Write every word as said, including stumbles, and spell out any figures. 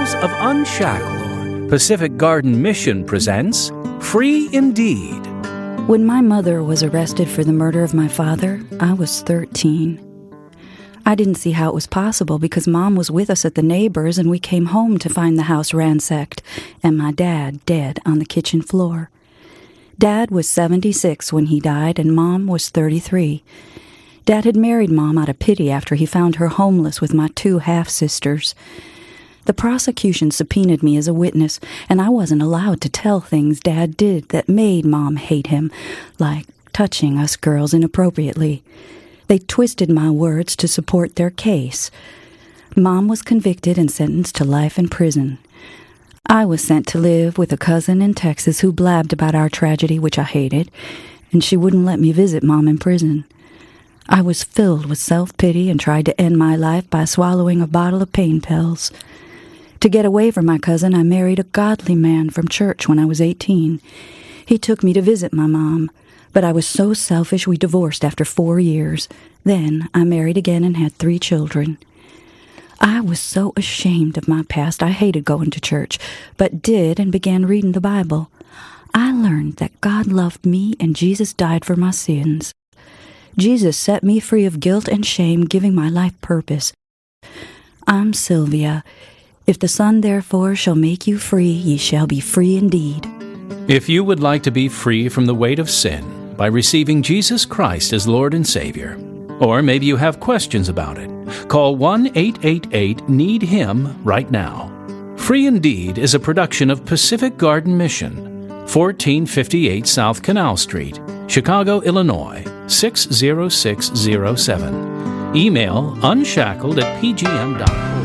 Disciples of Unshackled, Pacific Garden Mission presents Free Indeed. When my mother was arrested for the murder of my father, I was thirteen. I didn't see how it was possible because Mom was with us at the neighbors and we came home to find the house ransacked and my dad dead on the kitchen floor. Dad was seventy-six when he died and Mom was thirty-three. Dad had married Mom out of pity after he found her homeless with my two half-sisters. The prosecution subpoenaed me as a witness, and I wasn't allowed to tell things Dad did that made Mom hate him, like touching us girls inappropriately. They twisted my words to support their case. Mom was convicted and sentenced to life in prison. I was sent to live with a cousin in Texas who blabbed about our tragedy, which I hated, and she wouldn't let me visit Mom in prison. I was filled with self-pity and tried to end my life by swallowing a bottle of pain pills. To get away from my cousin, I married a godly man from church when I was eighteen. He took me to visit my mom, but I was so selfish we divorced after four years. Then I married again and had three children. I was so ashamed of my past, I hated going to church, but did and began reading the Bible. I learned that God loved me and Jesus died for my sins. Jesus set me free of guilt and shame, giving my life purpose. I'm Sylvia. If the Son therefore shall make you free, ye shall be free indeed. If you would like to be free from the weight of sin by receiving Jesus Christ as Lord and Savior, or maybe you have questions about it, call one eight eight eight need him right now. Free Indeed is a production of Pacific Garden Mission, fourteen fifty-eight South Canal Street, Chicago, Illinois, six zero six zero seven. Email unshackled at p g m dot org.